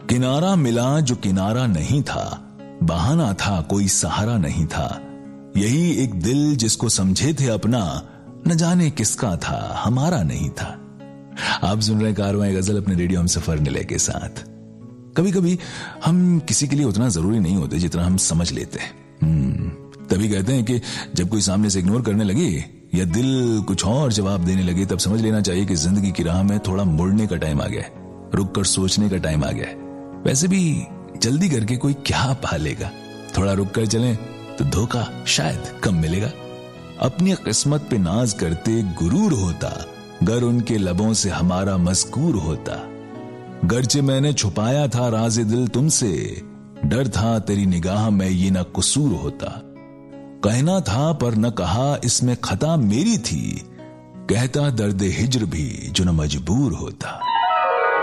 किनारा मिला जो किनारा नहीं था, बहाना था कोई सहारा नहीं था। यही एक दिल जिसको समझे थे अपना, न जाने किसका था, हमारा नहीं था। आप सुन रहे कारवां गजल अपने रेडियो हम सफर निलय के साथ। कभी कभी हम किसी के लिए उतना जरूरी नहीं होते जितना हम समझ लेते हैं। तभी कहते हैं कि जब कोई सामने से इग्नोर करने लगे या दिल कुछ और जवाब देने लगे, तब समझ लेना चाहिए कि जिंदगी की राह में थोड़ा मुड़ने का टाइम आ गया, रुक कर सोचने का टाइम आ गया। वैसे भी जल्दी करके कोई क्या पा लेगा, थोड़ा रुक कर चलें तो धोखा शायद कम मिलेगा। अपनी किस्मत पे नाज करते गुरूर होता, गर उनके लबों से हमारा मज़कूर होता। गरचे मैंने छुपाया था राज़े दिल तुमसे, डर था तेरी निगाह में ये ना कसूर होता। कहना था पर न कहा इसमें खता मेरी थी, कहता दर्द हिज्र भी जो न मजबूर होता।